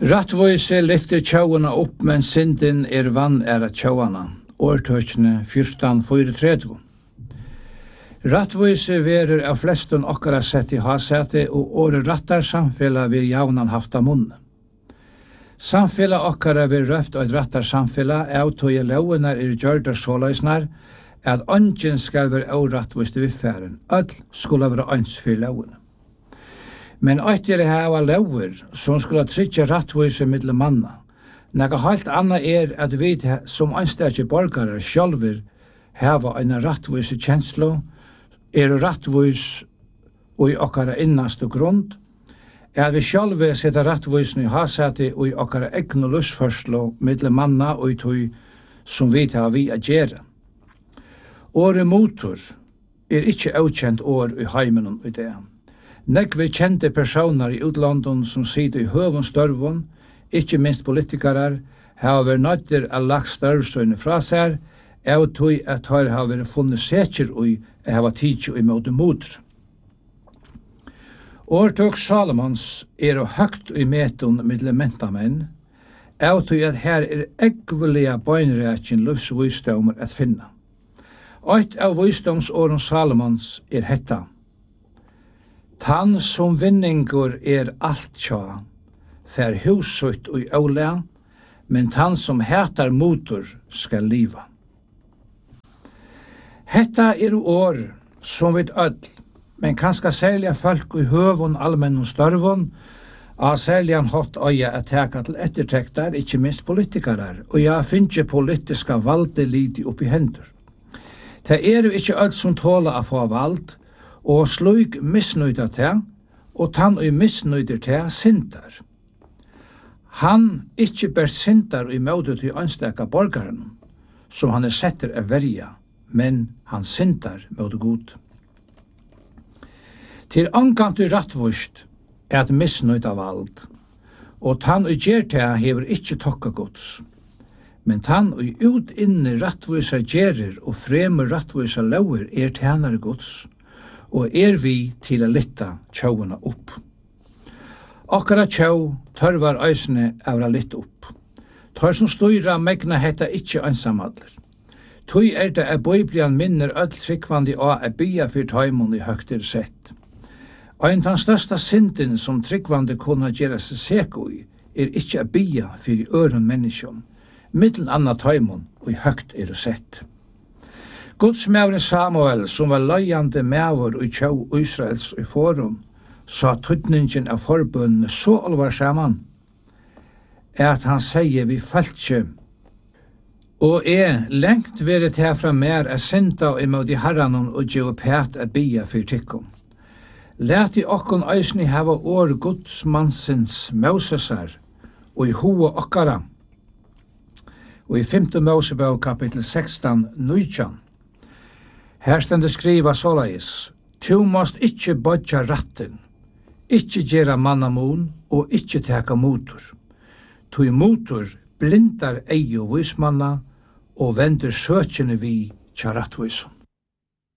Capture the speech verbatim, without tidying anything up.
Rattvise lyfter tjauana upp, men synden er vann er at tjauana. Årtøkene fjortan trettio. Rattvise verur av flestun okkara sett i hasete, og åre rattar samfella vir jaunan hafta munn. Samfella okkara vir røpt og rattar samfella, av tøye launar er gjørdar såleisnar, at ongin skal være årattvist við færen. Öll skulle være ans fyrir launar. Men ættir er hava lauer som skulle tryggja rattvise middel manna. Nega halt anna er at vi som anstakje borgarar sjálfur hava eina rattvise kjenslo, er rattvis og i okkara innastu grund, er vi sjálfur seta rattvisen i hasati og i okkara egnu lusførslo middel manna og i tøy som vi hava vi a gjera. Åre motor er ikkje aukjent år i heimenun i det. Nekve kjente personer i utlandet som sitter i høvun størvun, ikkje minst politikarar, har vært nøyder av lagt størvsøyne fra seg, av tog at her har vært funnet seker ui, og har vært tidsi i måte motor. Årtøk Salomons er og høgt i metun middel mentamenn, av tog at her er ekvelige bøynreakin livsvisdommer at finna. Eitt av visdomsåren Salomons er hetta: Tann som vinningur er alt tja, fer husut og óle, men tann som hetar motor skal liva. Hetta er år som vid öll, men kanska særlig folk i høvun allmennum størvun, av særlig han hatt øya at teka til ettertektar, ikkje minst politikarar, og ja, finnje politiska valde lidi oppi hendur. Det er jo ikkje öll som tåla a få vald, og slug misnøyda til, og tann og misnøyder til sintar. Han ikkje ber sintar i møte til ansteka borgaren, som han er setter av verja, men han sintar møte god. Til angant i rattvust er at misnøyda vald, og tann og gjer til hever ikkje tokka gods. Men tann og ut inne rattvisa gjerir og fremur rattvisa lauer er tænare gods, og er vi til å lytta tjauana opp. Okkara tjau tørvar æsne av å lytta opp. Tar som styra megna hetta ikkje einsamadler. Tøy er det at Biblian minner öll tryggvandi á a bia fyr taimon i høgtir sett. Ein tann størsta synden som tryggvandi kunna gjera seg seko i, er ikkje a bia fyr øren menneskjum, middel anna taimon og i høgt er sett. Guds mævren Samuel, som var løyande mæver i tjau Israels i forum, sa tydningen av forbundene så alvarsaman, er at han sier vi fæltje, og er lengt veret herfra mer er synda imod i herranon og gjør pæt at bia fyr tikkum. Læt i okkon eisni hava år Guds mansins Mosesar, og i hoa okkara, og i femte Mosebok kapittel sekstan nítjan. Her stendur skriva såleis: Tu måst ikkje bodja ratten, ikkje gjera mannamun og ikkje teka motor. Tu motor blindar eio vismanna og vender søkjene vi tja rattvisun.